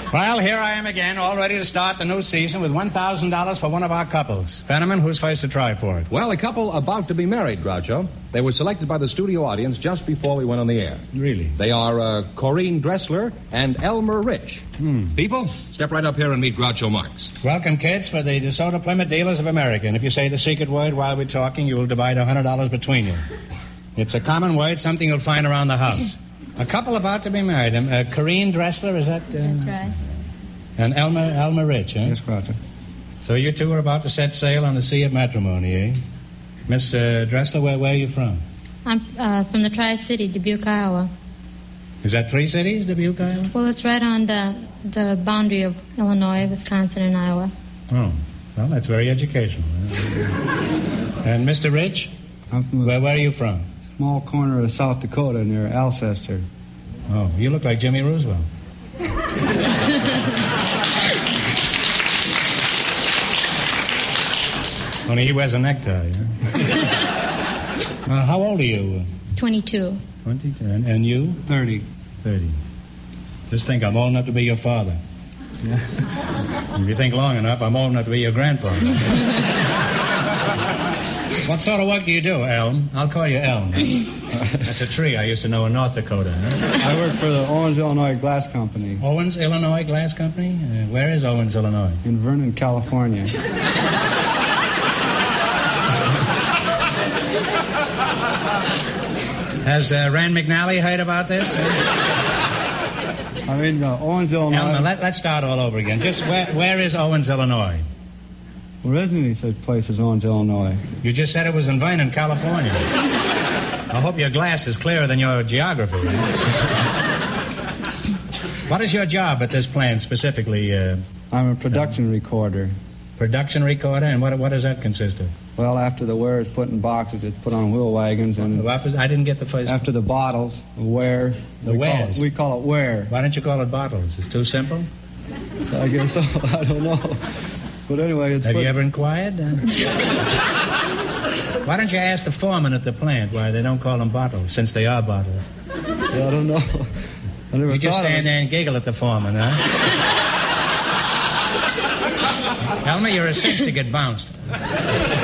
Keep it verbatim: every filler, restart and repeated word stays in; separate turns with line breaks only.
Well, here I am again, all ready to start the new season with one thousand dollars for one of our couples. Fenneman, who's first to try for it?
Well, a couple about to be married, Groucho. They were selected by the studio audience just before we went on the air.
Really?
They are uh, Corinne Dressler and Elmer Rich.
Hmm.
People, step right up here and meet Groucho Marx.
Welcome, kids, for the DeSoto Plymouth Dealers of America. And if you say the secret word while we're talking, you will divide one hundred dollars between you. It's a common word, something you'll find around the house. A couple about to be married. Um, uh, Corinne Dressler, is that? Uh,
That's right.
And Elmer Elmer Rich, huh?
Yes, Groucho.
So you two are about to set sail on the sea of matrimony, eh? Miss uh, Dressler, where, where are you from?
I'm uh, from the Tri-City, Dubuque, Iowa.
Is that three cities, Dubuque, Iowa?
Well, it's right on the, the boundary of Illinois, Wisconsin, and Iowa.
Oh, well, that's very educational. And Mister Rich?
I'm from
Where, where are you from?
a small corner of South Dakota near Alcester.
Oh, you look like Jimmy Roosevelt. Only he wears a necktie. Huh? uh, how old are you?
twenty-two.
twenty-two. And, and you?
thirty.
thirty. Just think, I'm old enough to be your father.
Yeah.
If you think long enough, I'm old enough to be your grandfather. What sort of work do you do, Elm? I'll call you Elm. That's a tree I used to know in North Dakota. Huh?
I work for the Owens, Illinois Glass Company
Owens, Illinois Glass Company? Uh, where is Owens, Illinois?
in Vernon, California.
Has uh, Rand McNally heard about this?
I mean, uh, Owens, Illinois.
Elmer, let, let's start all over again. Just where, where is Owens, Illinois?
Originally, such place is Owens, Illinois.
You just said it was in Vernon, California. I hope your glass is clearer than your geography. What is your job at this plant specifically? Uh,
I'm a production recorder.
production recorder, and what, what does that consist of?
Well, after the ware is put in boxes, it's put on wheel wagons, and
What was- I didn't get the first.
after the bottles, the ware.
The
we call
wares.
it, we call it ware.
Why don't you call it bottles? It's too simple.
I guess so. I don't know. But anyway, it's
Have
put,
you ever inquired? Uh, why don't you ask the foreman at the plant why they don't call them bottles, since they are bottles?
Yeah, I don't know. I never
You just
thought of
stand
it.
there and giggle at the foreman, huh? Elmer, you're a cinch to get bounced.